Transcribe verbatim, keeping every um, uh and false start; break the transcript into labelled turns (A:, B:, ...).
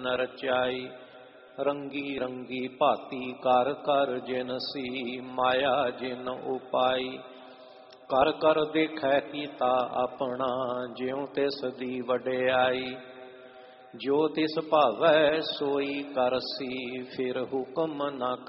A: ਨ ਰਚਾਈ। ਰੰਗੀ ਰੰਗੀ ਭਾਤੀ ਕਰ ਕਰ ਜਿਨ ਸੀ, ਮਾਇਆ ਜਿਨ ਉਪਾਈ। ਕਰ ਕਰ ਦੇਖੈ ਕੀਤਾ ਆਪਣਾ, ਜਿਉ ਤਿਸ ਦੀ ਵਡਿਆਈ। ਜੋ ਤਿਸ ਭਾਵੈ ਸੋਈ ਕਰਸੀ, ਫਿਰ ਹੁਕਮ ਨ